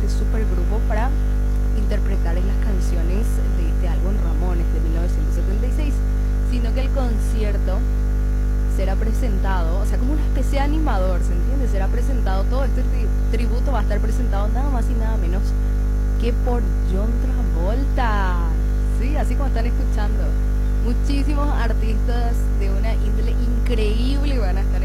supergrupo para interpretar en las canciones de este álbum Ramones de 1976, sino que el concierto será presentado, o sea, como una especie de animador, ¿se entiende? Será presentado, todo este tributo va a estar presentado nada más y nada menos que por John Travolta. Sí, así como están escuchando. Muchísimos artistas de una índole increíble van a estar